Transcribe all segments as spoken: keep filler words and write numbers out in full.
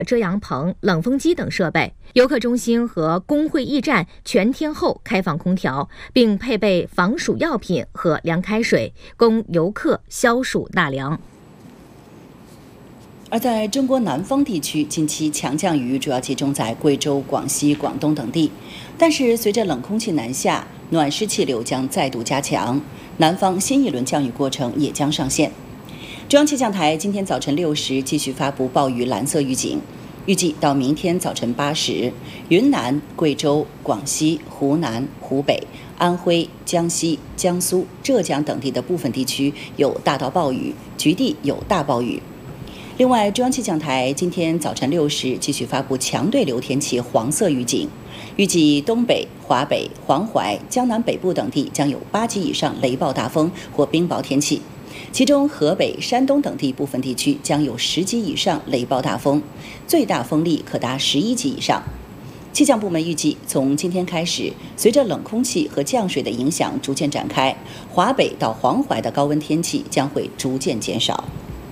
遮阳棚、冷风机等设备。游客中心和工会驿站全天候开放空调，并配备防暑药品和凉开水，供游客消暑纳凉。 而在中国南方地区，近期强降雨主要集中在贵州、广西、广东等地，但是随着冷空气南下，暖湿气流将再度加强，南方新一轮降雨过程也将上线。中央气象台今天早晨六时继续发布暴雨蓝色预警，预计到明天早晨八时，云南、贵州、广西、湖南、湖北、安徽、江西、江苏、浙江等地的部分地区有大到暴雨，局地有大暴雨。另外，中央气象台今天早晨六时继续发布强对流天气黄色预警，预计东北、华北、黄淮、江南北部等地将有八级以上雷暴大风或冰雹天气，其中河北、山东等地部分地区将有十级以上雷暴大风，最大风力可达十一级以上。气象部门预计，从今天开始，随着冷空气和降水的影响逐渐展开，华北到黄淮的高温天气将会逐渐减少。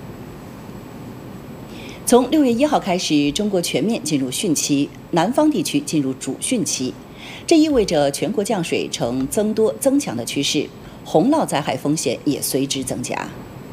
从六月一号开始，中国全面进入汛期，南方地区进入主汛期，这意味着全国降水呈增多增强的趋势，洪涝灾害风险也随之增加。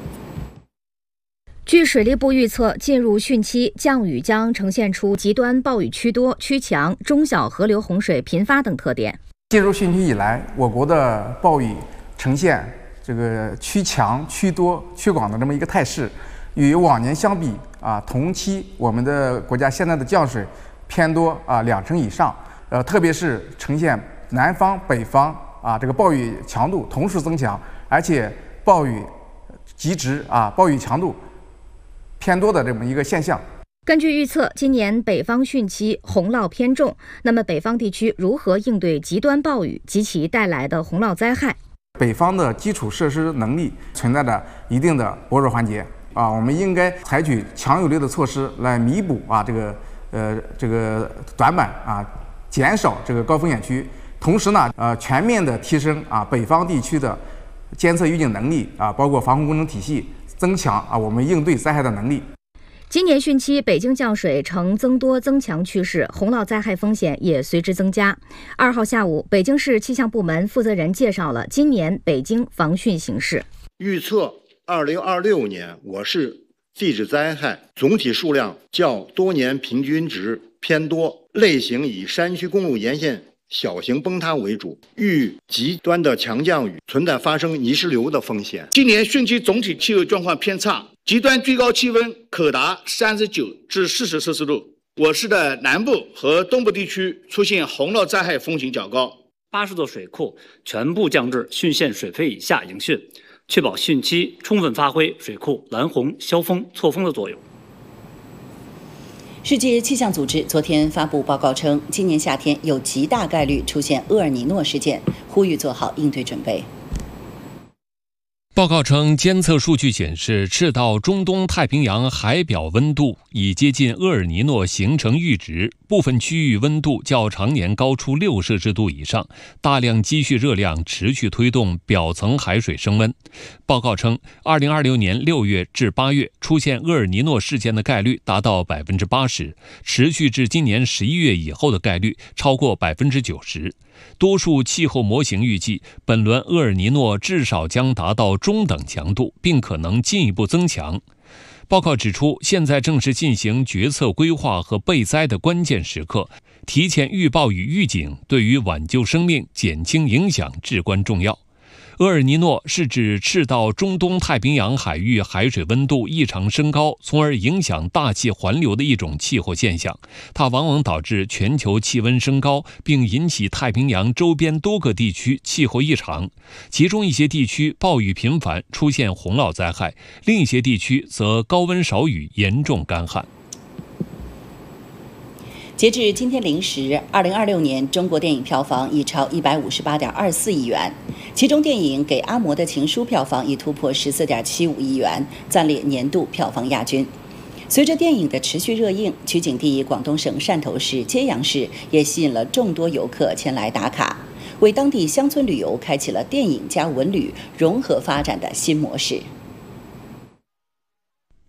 据水利部预测，进入汛期，降雨将呈现出极端暴雨区多、区强、中小河流洪水频发等特点。 进入汛期以来，我国的暴雨呈现这个区强、区多、区广的这么一个态势，与往年相比啊，同期我们的国家现在的降水偏多啊，两成以上。呃，特别是呈现南方、北方啊，这个暴雨强度同时增强，而且暴雨极值啊，暴雨强度偏多的这么一个现象。 根据预测，今年北方汛期洪涝偏重，那么北方地区如何应对极端暴雨及其带来的洪涝灾害？ 北方的基础设施能力存在着一定的薄弱环节啊，我们应该采取强有力的措施来弥补啊这个呃这个短板啊，减少这个高风险区。同时呢，呃全面的提升啊北方地区的监测预警能力啊，包括防洪工程体系，增强啊我们应对灾害的能力。 今年汛期，北京降水呈增多增强趋势，洪涝灾害风险也随之增加。二号下午，北京市气象部门负责人介绍了今年北京防汛形势。 预测二零二六年我市地质灾害总体数量较多年平均值偏多，类型以山区公路沿线小型崩塌为主，遇极端的强降雨存在发生泥石流的风险。 今年汛期总体气候状况偏差，极端最高气温可达三十九至四十摄氏度。我市的南部和东部地区出现洪涝灾害风险较高， 八十座水库全部降至汛线水费以下迎汛，确保汛期充分发挥水库拦洪、消峰、错峰的作用。 世界气象组织昨天发布报告称，今年夏天有极大概率出现厄尔尼诺事件，呼吁做好应对准备。 报告称，监测数据显示，赤道中东太平洋海表温度已接近厄尔尼诺形成阈值，部分区域温度较常年高出六摄氏度以上，大量积蓄热量持续推动表层海水升温。报告称，二零二六年六月至八月出现厄尔尼诺事件的概率达到百分之八十，持续至今年十一月以后的概率超过百分之九十。多数气候模型预计，本轮厄尔尼诺至少将达到中等强度，并可能进一步增强。报告指出，现在正是进行决策规划和备灾的关键时刻，提前预报与预警对于挽救生命、减轻影响至关重要。厄尔尼诺是指赤道中东太平洋海域海水温度异常升高，从而影响大气环流的一种气候现象。它往往导致全球气温升高，并引起太平洋周边多个地区气候异常。其中一些地区暴雨频繁，出现洪涝灾害；另一些地区则高温少雨，严重干旱。 截至今天零时，二零二六年中国电影票房已超一百五十八点二四亿元，其中电影《给阿嬷的情书》票房已突破十四点七五亿元，暂列年度票房亚军。随着电影的持续热映，取景地广东省汕头市揭阳市也吸引了众多游客前来打卡，为当地乡村旅游开启了电影加文旅融合发展的新模式。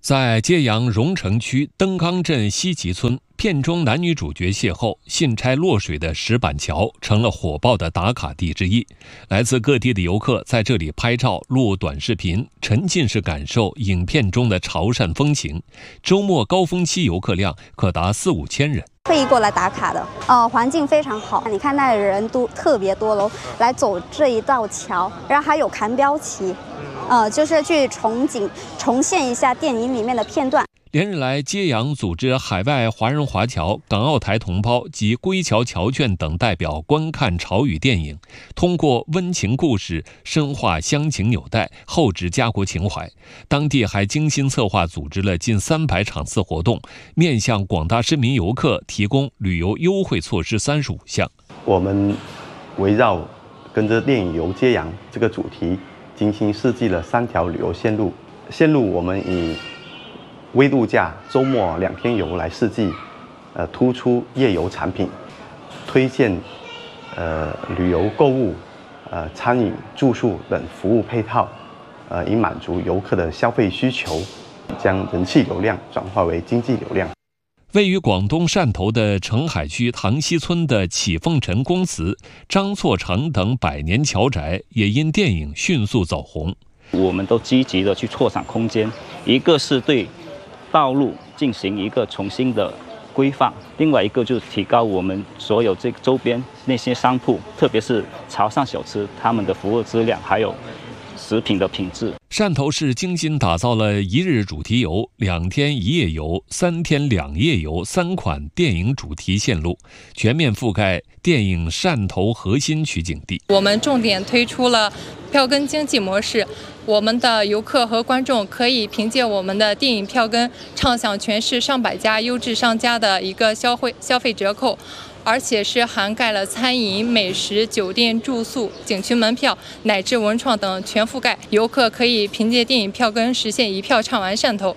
在揭阳荣城区登冈镇西集村，片中男女主角邂逅，信差落水的石板桥成了火爆的打卡地之一。来自各地的游客在这里拍照、录短视频，沉浸式感受影片中的潮汕风情。周末高峰期游客量可达四五千人。 特意过来打卡的，呃，环境非常好。你看那人都特别多喽，来走这一道桥，然后还有扛标旗，呃，就是去重景重现一下电影里面的片段。 连日来，揭阳组织海外华人华侨、港澳台同胞及归侨侨眷等代表观看潮语电影，通过温情故事深化乡情纽带，厚植家国情怀。当地还精心策划组织了近三百场次活动，面向广大市民游客提供旅游优惠措施三十五项。 我们围绕跟着电影游揭阳这个主题，精心设计了三条旅游线路。线路我们以微度假、周末两天游来设计，呃，突出夜游产品，推荐呃旅游购物、呃餐饮、住宿等服务配套，呃，以满足游客的消费需求，将人气流量转化为经济流量。 位于广东汕头的澄海区塘溪村的启凤尘公祠、张错城等百年侨宅，也因电影迅速走红。 我们都积极的去扩展空间，一个是对道路进行一个重新的规范，另外一个就是提高我们所有这个周边那些商铺，特别是潮汕小吃，他们的服务质量还有食品的品质。 汕头市精心打造了一日主题游、两天一夜游、三天两夜游三款电影主题线路，全面覆盖电影汕头核心取景地。 我们重点推出了票根经济模式，我们的游客和观众可以凭借我们的电影票根，畅享全市上百家优质商家的一个消费消费折扣。而且是涵盖了餐饮、美食、酒店住宿、景区门票乃至文创等全覆盖，游客可以凭借电影票根实现一票畅玩汕头。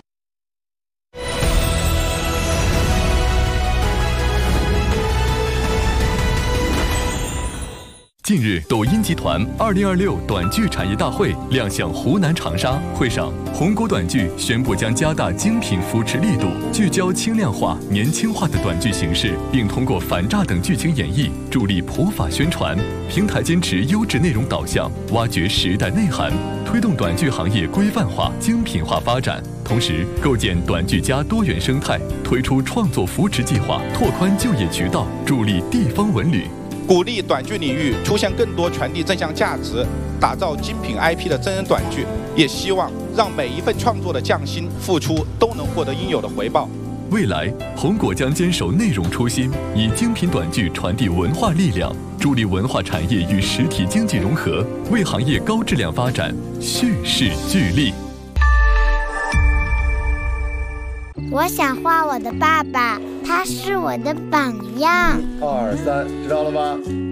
近日，抖音集团二零二六短剧产业大会亮相湖南长沙。会上，红果短剧宣布将加大精品扶持力度，聚焦轻量化、年轻化的短剧形式，并通过反诈等剧情演绎，助力普法宣传。平台坚持优质内容导向，挖掘时代内涵，推动短剧行业规范化、精品化发展。同时，构建短剧加多元生态，推出创作扶持计划，拓宽就业渠道，助力地方文旅。 鼓励短剧领域出现更多传递正向价值、打造精品 I P 的真人短剧，也希望让每一份创作的匠心付出都能获得应有的回报。 未来，红果将坚守内容初心，以精品短剧传递文化力量，助力文化产业与实体经济融合，为行业高质量发展蓄势聚力。 我想画我的爸爸，他是我的榜样。 二三，知道了吗？